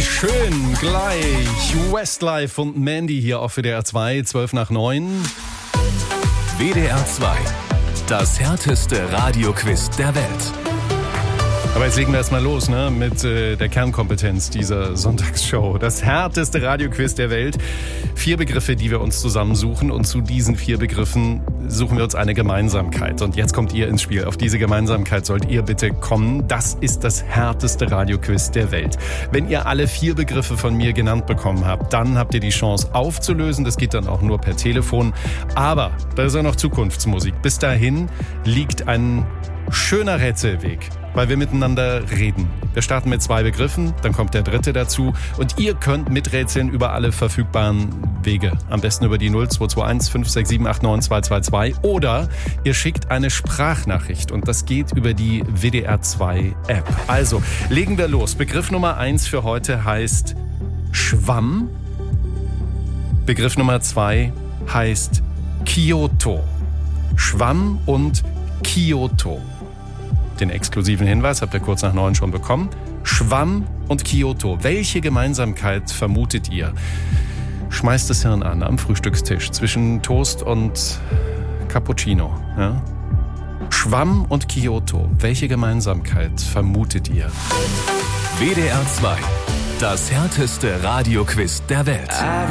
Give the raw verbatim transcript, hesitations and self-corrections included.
Wie schön, gleich Westlife und Mandy hier auf W D R zwei, zwölf nach neun. W D R zwei, das härteste Radioquiz der Welt. Aber jetzt legen wir erstmal los, ne, mit äh, der Kernkompetenz dieser Sonntagsshow. Das härteste Radioquiz der Welt. Vier Begriffe, die wir uns zusammensuchen. Und zu diesen vier Begriffen suchen wir uns eine Gemeinsamkeit. Und jetzt kommt ihr ins Spiel. Auf diese Gemeinsamkeit sollt ihr bitte kommen. Das ist das härteste Radioquiz der Welt. Wenn ihr alle vier Begriffe von mir genannt bekommen habt, dann habt ihr die Chance aufzulösen. Das geht dann auch nur per Telefon. Aber da ist ja noch Zukunftsmusik. Bis dahin liegt ein schöner Rätselweg, weil wir miteinander reden. Wir starten mit zwei Begriffen, dann kommt der dritte dazu und ihr könnt miträtseln über alle verfügbaren Wege. Am besten über die null zwei zwei eins fünf sechs sieben acht neun zwei zwei zwei oder ihr schickt eine Sprachnachricht und das geht über die W D R zwei App. Also, legen wir los. Begriff Nummer eins für heute heißt Schwamm. Begriff Nummer zwei heißt Kyoto. Schwamm und Kyoto. Den exklusiven Hinweis habt ihr kurz nach neun schon bekommen. Schwamm und Kyoto. Welche Gemeinsamkeit vermutet ihr? Schmeißt das Hirn an am Frühstückstisch zwischen Toast und Cappuccino. Ja? Schwamm und Kyoto. Welche Gemeinsamkeit vermutet ihr? W D R zwei, das härteste Radioquiz der Welt.